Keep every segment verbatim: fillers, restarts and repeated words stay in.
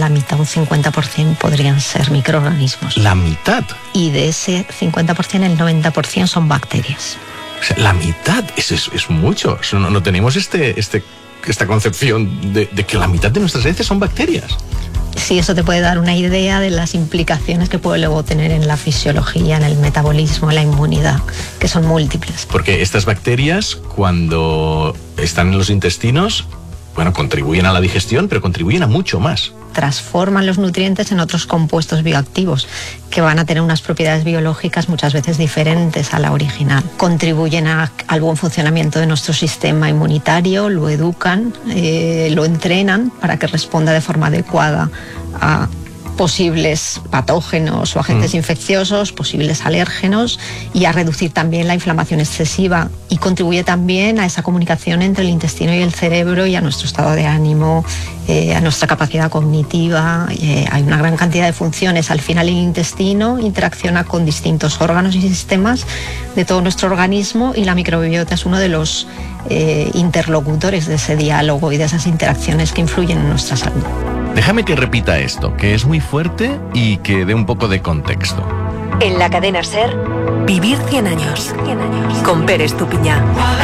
la mitad, un cincuenta por ciento, podrían ser microorganismos. ¿La mitad? Y de ese cincuenta por ciento, el noventa por ciento son bacterias. O sea, la mitad, es, es, es mucho. No, no tenemos este, este, esta concepción de, de que la mitad de nuestras heces son bacterias. Sí, eso te puede dar una idea de las implicaciones que puede luego tener en la fisiología, en el metabolismo, en la inmunidad, que son múltiples. Porque estas bacterias, cuando están en los intestinos, bueno, contribuyen a la digestión, pero contribuyen a mucho más. Transforman los nutrientes en otros compuestos bioactivos que van a tener unas propiedades biológicas muchas veces diferentes a la original. Contribuyen a, al buen funcionamiento de nuestro sistema inmunitario, lo educan, eh, lo entrenan para que responda de forma adecuada a posibles patógenos o agentes mm. infecciosos, posibles alérgenos, y a reducir también la inflamación excesiva, y contribuye también a esa comunicación entre el intestino y el cerebro y a nuestro estado de ánimo, eh, a nuestra capacidad cognitiva. Eh, hay una gran cantidad de funciones. Al final el intestino interacciona con distintos órganos y sistemas de todo nuestro organismo, y la microbiota es uno de los eh, interlocutores de ese diálogo y de esas interacciones que influyen en nuestra salud. Déjame que repita esto, que es muy fuerte y que dé un poco de contexto. En la cadena SER, Vivir cien años, cien años. Con Pere Estupiñán.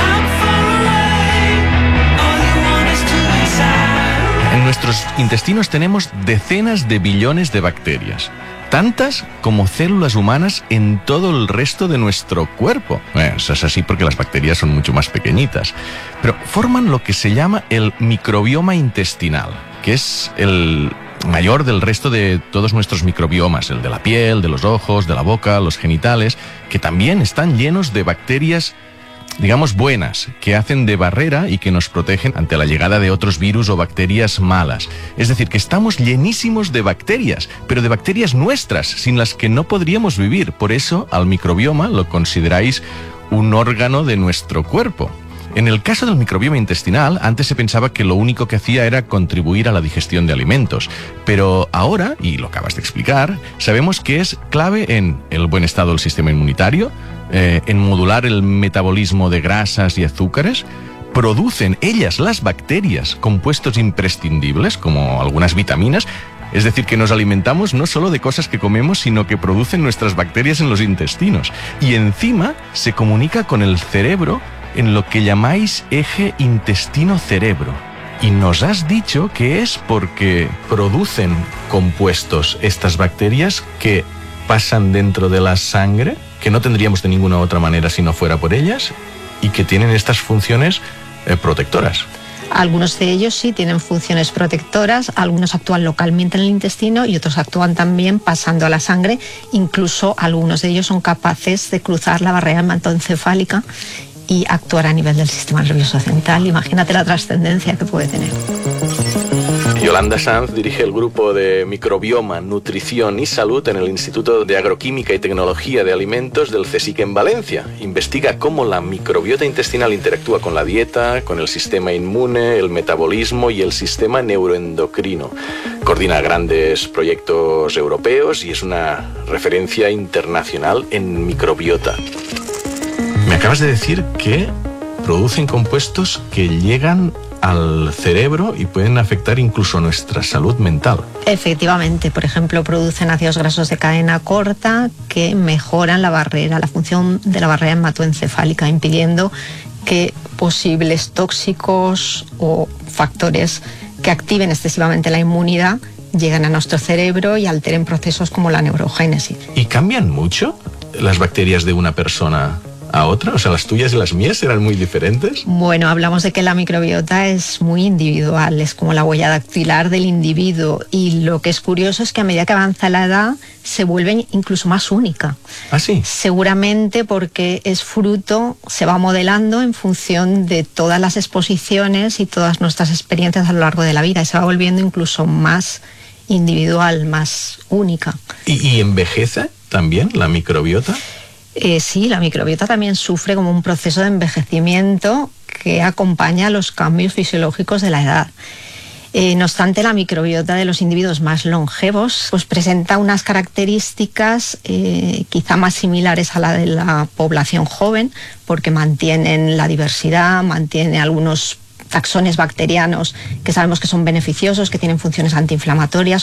En nuestros intestinos tenemos decenas de billones de bacterias, tantas como células humanas en todo el resto de nuestro cuerpo. Bueno, eso es así porque las bacterias son mucho más pequeñitas, pero forman lo que se llama el microbioma intestinal, que es el mayor del resto de todos nuestros microbiomas, el de la piel, de los ojos, de la boca, los genitales, que también están llenos de bacterias, digamos, buenas, que hacen de barrera y que nos protegen ante la llegada de otros virus o bacterias malas. Es decir, que estamos llenísimos de bacterias, pero de bacterias nuestras, sin las que no podríamos vivir. Por eso, al microbioma lo consideráis un órgano de nuestro cuerpo. En el caso del microbioma intestinal, antes se pensaba que lo único que hacía era contribuir a la digestión de alimentos, pero ahora, y lo acabas de explicar, sabemos que es clave en el buen estado del sistema inmunitario, eh, en modular el metabolismo de grasas y azúcares. Producen ellas, las bacterias, compuestos imprescindibles, como algunas vitaminas. Es decir, que nos alimentamos no solo de cosas que comemos, sino que producen nuestras bacterias en los intestinos. Y encima se comunica con el cerebro en lo que llamáis eje intestino-cerebro. Y nos has dicho que es porque producen compuestos estas bacterias que pasan dentro de la sangre, que no tendríamos de ninguna otra manera si no fuera por ellas, y que tienen estas funciones eh, protectoras. Algunos de ellos sí tienen funciones protectoras, algunos actúan localmente en el intestino y otros actúan también pasando a la sangre. Incluso algunos de ellos son capaces de cruzar la barrera hematoencefálica y actuar a nivel del sistema nervioso central. Imagínate la trascendencia que puede tener. Yolanda Sanz dirige el grupo de microbioma, nutrición y salud en el Instituto de Agroquímica y Tecnología de Alimentos del CSIC en Valencia. Investiga cómo la microbiota intestinal interactúa con la dieta, con el sistema inmune, el metabolismo y el sistema neuroendocrino. Coordina grandes proyectos europeos y es una referencia internacional en microbiota. Me acabas de decir que producen compuestos que llegan al cerebro y pueden afectar incluso nuestra salud mental. Efectivamente, por ejemplo, producen ácidos grasos de cadena corta que mejoran la barrera, la función de la barrera hematoencefálica, impidiendo que posibles tóxicos o factores que activen excesivamente la inmunidad lleguen a nuestro cerebro y alteren procesos como la neurogénesis. ¿Y cambian mucho las bacterias de una persona a otra? O sea, ¿las tuyas y las mías eran muy diferentes? Bueno, hablamos de que la microbiota es muy individual, es como la huella dactilar del individuo, y lo que es curioso es que a medida que avanza la edad se vuelve incluso más única. ¿Ah, sí? Seguramente porque es fruto, se va modelando en función de todas las exposiciones y todas nuestras experiencias a lo largo de la vida, y se va volviendo incluso más individual, más única. ¿Y, y envejece también la microbiota? Eh, sí, la microbiota también sufre como un proceso de envejecimiento que acompaña los cambios fisiológicos de la edad. Eh, no obstante, la microbiota de los individuos más longevos pues presenta unas características eh, quizá más similares a la de la población joven, porque mantienen la diversidad, mantienen algunos taxones bacterianos que sabemos que son beneficiosos, que tienen funciones antiinflamatorias